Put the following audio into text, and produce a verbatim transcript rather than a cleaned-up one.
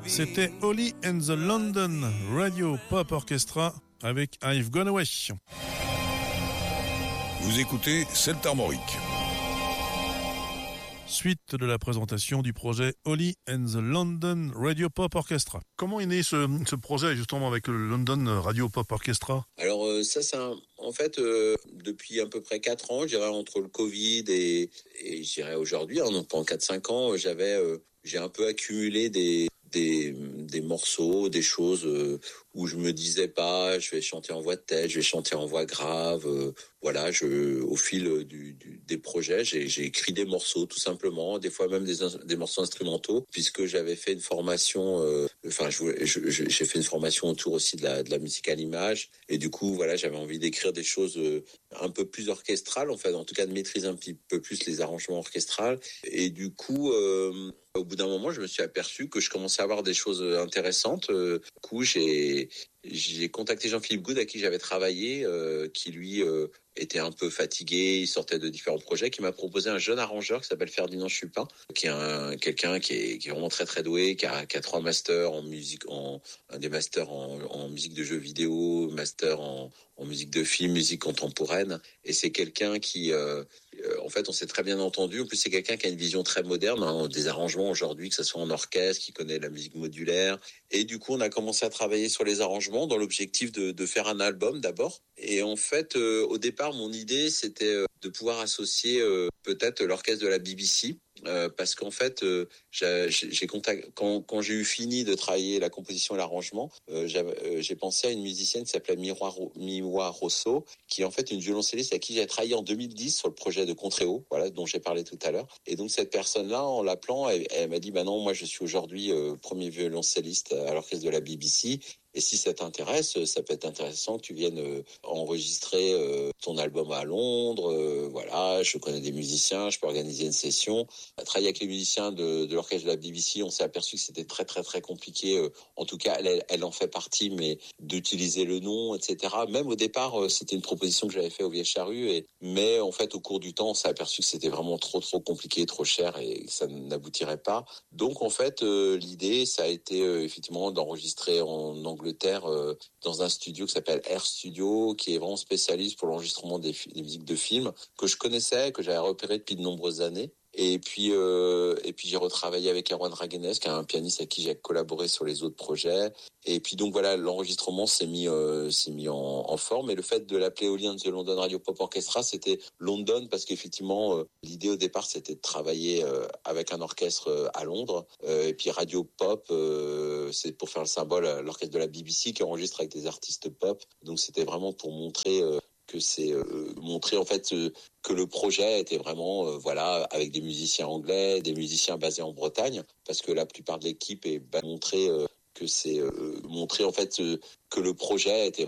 C'était Holly and the London Radio Pop Orchestra avec I've Gone Away. Vous écoutez Celtes Armoriques. Suite de la présentation du projet Holly and the London Radio Pop Orchestra. Comment est né ce, ce projet justement avec le London Radio Pop Orchestra? Alors euh, ça, c'est un, en fait euh, depuis à peu près quatre ans, je dirais entre le Covid et, et je dirais aujourd'hui, hein, donc pendant quatre cinq ans, j'avais, euh, j'ai un peu accumulé des des des morceaux, des choses euh, où je me disais pas, je vais chanter en voix de tête, je vais chanter en voix grave. Euh, voilà, je au fil du, du des projets, j'ai j'ai écrit des morceaux tout simplement, des fois même des des morceaux instrumentaux, puisque j'avais fait une formation. Euh, enfin, je, je, je j'ai fait une formation autour aussi de la de la musique à l'image, et du coup, voilà, j'avais envie d'écrire des choses euh, un peu plus orchestrales, en fait, en tout cas de maîtriser un petit peu plus les arrangements orchestrales, et du coup. Euh, Au bout d'un moment, je me suis aperçu que je commençais à avoir des choses intéressantes. Euh, du coup, j'ai j'ai contacté Jean-Philippe Goud, à qui j'avais travaillé, euh, qui lui euh, était un peu fatigué, il sortait de différents projets, qui m'a proposé un jeune arrangeur qui s'appelle Ferdinand Chupin, qui est un quelqu'un qui est, qui est vraiment très très doué, qui a, qui a trois masters en musique, en un des masters en, en musique de jeux vidéo, master en, en musique de film, musique contemporaine, et c'est quelqu'un qui, euh, euh, en fait, on s'est très bien entendu. En plus, c'est quelqu'un qui a une vision très moderne hein, des arrangements aujourd'hui, que ce soit en orchestre, qui connaît la musique modulaire, et du coup, on a commencé à travailler sur les arrangements dans l'objectif de, de faire un album d'abord. Et en fait, euh, au départ, mon idée, c'était euh, de pouvoir associer euh, peut-être l'orchestre de la B B C. Euh, parce qu'en fait, euh, j'ai, j'ai contact... quand, quand j'ai eu fini de travailler la composition et l'arrangement, euh, euh, j'ai pensé à une musicienne qui s'appelait Miwa, Miwa Rosso, qui est en fait une violoncelliste à qui j'ai travaillé en deux mille dix sur le projet de Contréo, voilà, dont j'ai parlé tout à l'heure. Et donc cette personne-là, en l'appelant, elle, elle m'a dit, bah non, moi je suis aujourd'hui euh, premier violoncelliste à l'orchestre de la B B C. Et si ça t'intéresse, ça peut être intéressant que tu viennes euh, enregistrer euh, ton album à Londres. Euh, voilà, je connais des musiciens, je peux organiser une session. À travailler avec les musiciens de, de l'orchestre de la B B C, on s'est aperçu que c'était très très très compliqué. Euh, en tout cas, elle, elle en fait partie, mais d'utiliser le nom, et cetera. Même au départ, euh, c'était une proposition que j'avais fait au Vieille Charrue, et mais en fait, au cours du temps, on s'est aperçu que c'était vraiment trop trop compliqué, trop cher, et que ça n'aboutirait pas. Donc en fait, euh, l'idée, ça a été euh, effectivement d'enregistrer en anglais. Angleterre euh, dans un studio qui s'appelle Air Studio, qui est vraiment spécialiste pour l'enregistrement des, des musiques de films que je connaissais, que j'avais repéré depuis de nombreuses années. Et puis, euh, et puis j'ai retravaillé avec Erwan Raguenes, qui est un pianiste avec qui j'ai collaboré sur les autres projets. Et puis donc voilà, l'enregistrement s'est mis, euh, s'est mis en, en forme. Et le fait de l'appeler Holly and the London Radio Pop Orchestra, c'était London parce qu'effectivement, euh, l'idée au départ, c'était de travailler euh, avec un orchestre euh, à Londres. Euh, et puis Radio Pop, euh, c'est pour faire le symbole à l'orchestre de la B B C qui enregistre avec des artistes pop. Donc c'était vraiment pour montrer... Euh, que c'est euh, montrer en fait euh, que le projet était vraiment euh, voilà avec des musiciens anglais, des musiciens basés en Bretagne, parce que la plupart de l'équipe est bah, montrer euh, que c'est euh, montrer en fait euh, que le projet était